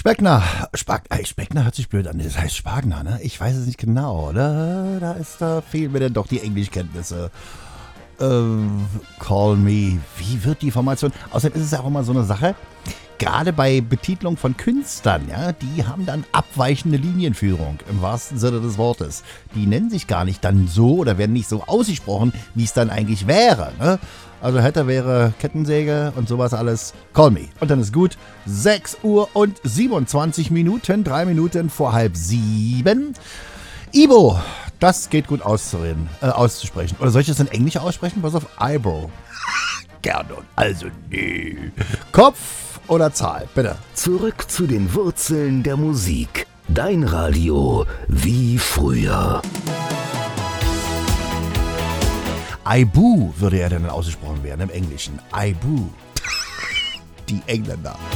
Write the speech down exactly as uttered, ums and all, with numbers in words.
Speckner. Spag ey, Speckner hört sich blöd an. Das heißt Spagner, ne? Ich weiß es nicht genau, oder? Da ist da fehlen mir denn doch die Englischkenntnisse. Ähm, call me. Wie wird die Formation? Außerdem ist es ja auch immer so eine Sache. Gerade bei Betitlung von Künstlern, ja, die haben dann abweichende Linienführung, im wahrsten Sinne des Wortes. Die nennen sich gar nicht dann so oder werden nicht so ausgesprochen, wie es dann eigentlich wäre, ne? Also hätte, wäre Kettensäge und sowas alles. Call me. Und dann ist gut. sechs Uhr und siebenundzwanzig Minuten, drei Minuten vor halb sieben. Ibo, das geht gut auszureden, äh, auszusprechen. Oder soll ich das in Englisch aussprechen? Pass auf, Eyebrow. Gerne. Also nee. Kopf oder Zahl, bitte. Zurück zu den Wurzeln der Musik. Dein Radio wie früher. Aibu würde er dann ausgesprochen werden im Englischen. Aibu. Die Engländer.